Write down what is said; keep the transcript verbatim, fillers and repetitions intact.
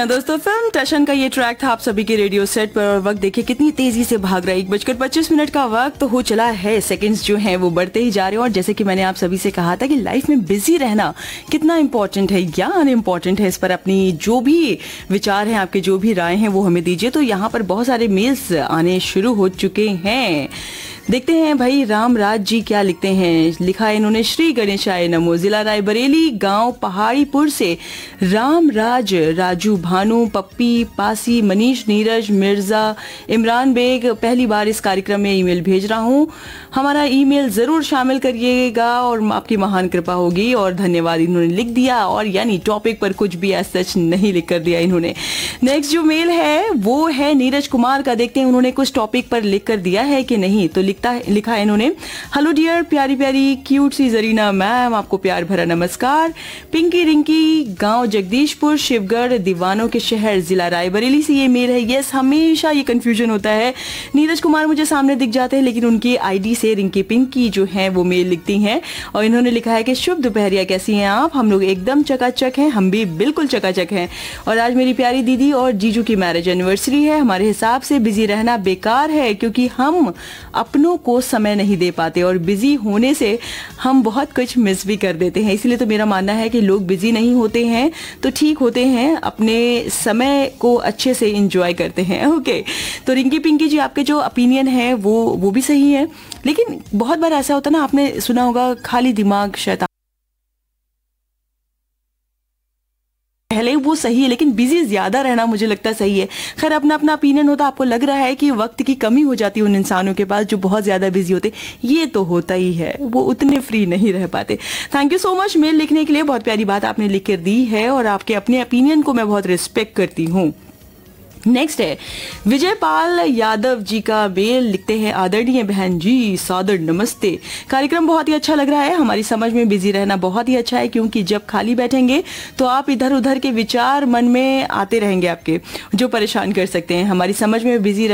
हैं दोस्तों, फिल्म टशन का ये ट्रैक था आप सभी के रेडियो सेट पर। और वक्त देखिए कितनी तेजी से भाग रहा है, एक बजकर पच्चीस मिनट का वक्त हो चला है। सेकंड्स जो हैं वो बढ़ते ही जा रहे हैं। और जैसे कि मैंने आप सभी से कहा था कि लाइफ में बिजी रहना कितना इंपॉर्टेंट है या अनइम्पॉर्टेंट है, इस पर अपनी जो भी विचार हैं, आपके जो भी राय हैं वो हमें दीजिए। तो यहाँ पर बहुत सारे मेल्स आने शुरू हो चुके हैं। देखते हैं भाई रामराज जी क्या लिखते हैं। लिखा है इन्होंने, श्री गणेशाय नमो, जिला रायबरेली, गांव पहाड़ीपुर से रामराज, राजू, भानु, पप्पी, पासी, मनीष, नीरज, मिर्जा, इमरान बेग, पहली बार इस कार्यक्रम में ईमेल भेज रहा हूं। हमारा ईमेल जरूर शामिल करिएगा और आपकी महान कृपा होगी। और धन्यवाद इन्होंने लिख दिया। और यानी टॉपिक पर कुछ भी एज सच नहीं लिख कर दिया इन्होंने। नेक्स्ट जो मेल है वो है नीरज कुमार का। देखते हैं उन्होंने कुछ टॉपिक पर लिख कर दिया है कि नहीं। तो लिखता है, लिखा है इन्होंने, हेलो डियर प्यारी प्यारी क्यूट सी जरीना मैम, आपको प्यार भरा नमस्कार। पिंकी रिंकी, गांव जगदीशपुर, शिवगढ़, दीवानों के शहर, जिला रायबरेली से ये मेल है। यस, हमेशा ये कंफ्यूजन होता है। नीरज कुमार मुझे सामने दिख जाते हैं लेकिन उनकी आईडी से रिंकी पिंकी जो है वो मेल लिखती हैं। और इन्होंने लिखा है कि शुभ दोपहरिया, कैसी हैं आप? हम लोग एकदम चकाचक हैं। हम भी बिल्कुल चकाचक हैं। और आज मेरी प्यारी दीदी और जीजू की मैरिज एनिवर्सरी है। हमारे हिसाब से बिजी रहना बेकार है क्योंकि हम अपनों को समय नहीं दे पाते और बिजी होने से हम बहुत कुछ मिस भी कर देते हैं। इसलिए तो मेरा मानना है कि लोग बिजी नहीं होते हैं तो ठीक होते हैं, अपने समय को अच्छे से एंजॉय करते हैं। ओके, तो रिंकी पिंकी जी, आपके जो ओपिनियन है वो वो भी सही है। लेकिन बहुत बार ऐसा होता है ना, आपने सुना होगा, खाली दिमाग शैतान। पहले वो सही है लेकिन बिजी ज्यादा रहना मुझे लगता सही है। खैर, अपना अपना ओपिनियन होता। आपको लग रहा है कि वक्त की कमी हो जाती है उन इंसानों के पास जो बहुत ज्यादा बिजी होते, ये तो होता ही है, वो उतने फ्री नहीं रह पाते। Thank you so much mail लिखने के लिए। बहुत प्यारी बात आपने लिख कर दी है और आपके अपने ओपिनियन को मैं बहुत रिस्पेक्ट करती हूँ। नेक्स्ट है विजय पाल यादव जी का मेल। लिखते हैं, आदरणीय बहन जी, सादर नमस्ते। कार्यक्रम बहुत ही अच्छा लग रहा है। हमारी समझ में बिजी रहना बहुत ही अच्छा है क्योंकि जब खाली बैठेंगे तो आप इधर उधर के विचार मन में आते रहेंगे आपके, जो परेशान कर सकते हैं। हमारी समझ में बिजी